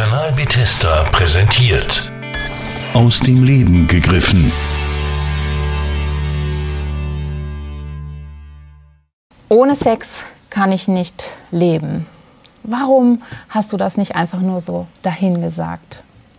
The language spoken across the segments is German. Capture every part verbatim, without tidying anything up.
Kanal Bethesda präsentiert. Aus dem Leben gegriffen. Ohne Sex kann ich nicht leben. Warum hast du das nicht einfach nur so dahingesagt?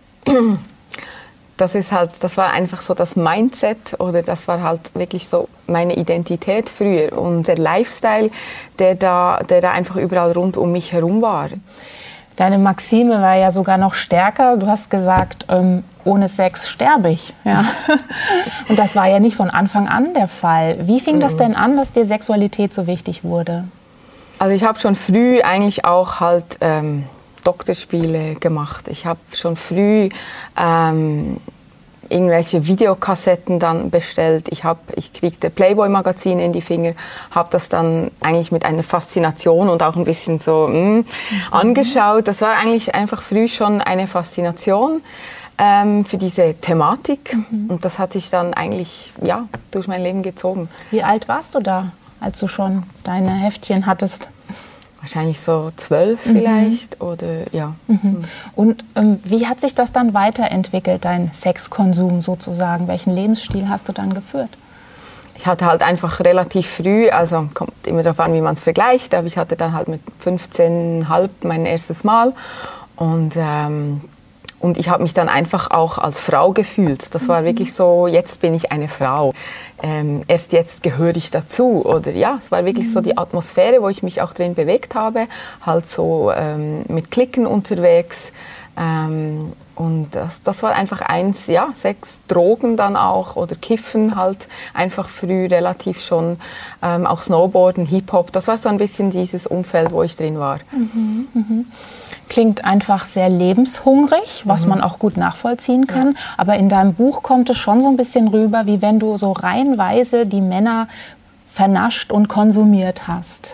Das ist halt, das war einfach so das Mindset oder das war halt wirklich so meine Identität früher und der Lifestyle, der da, der da einfach überall rund um mich herum war. Deine Maxime war ja sogar noch stärker. Du hast gesagt, ähm, ohne Sex sterbe ich. Ja. Und das war ja nicht von Anfang an der Fall. Wie fing das denn an, dass dir Sexualität so wichtig wurde? Also ich habe schon früh eigentlich auch halt ähm, Doktorspiele gemacht. Ich habe schon früh ähm, irgendwelche Videokassetten dann bestellt. Ich, hab, ich kriegte Playboy-Magazine in die Finger, habe das dann eigentlich mit einer Faszination und auch ein bisschen so mh, mhm. angeschaut. Das war eigentlich einfach früh schon eine Faszination ähm, für diese Thematik. Mhm. Und das hat sich dann eigentlich ja, durch mein Leben gezogen. Wie alt warst du da, als du schon deine Heftchen hattest? Wahrscheinlich so zwölf vielleicht mhm. oder ja. Mhm. Und ähm, wie hat sich das dann weiterentwickelt, dein Sexkonsum sozusagen? Welchen Lebensstil hast du dann geführt? Ich hatte halt einfach relativ früh, also kommt immer darauf an, wie man es vergleicht, aber ich hatte dann halt mit fünfzehn Komma fünf mein erstes Mal und ähm, Und ich habe mich dann einfach auch als Frau gefühlt. Das war wirklich so, jetzt bin ich eine Frau. Ähm, erst jetzt gehöre ich dazu. Oder ja, es war wirklich so die Atmosphäre, wo ich mich auch drin bewegt habe. Halt so ähm, mit Klicken unterwegs. Ähm, und das, das war einfach eins, ja, Sex, Drogen dann auch oder Kiffen halt einfach früh relativ schon. Ähm, auch Snowboarden, Hip-Hop, das war so ein bisschen dieses Umfeld, wo ich drin war. Mhm, mhm. Klingt einfach sehr lebenshungrig, was mhm. man auch gut nachvollziehen kann. Ja. Aber in deinem Buch kommt es schon so ein bisschen rüber, wie wenn du so reihenweise die Männer vernascht und konsumiert hast.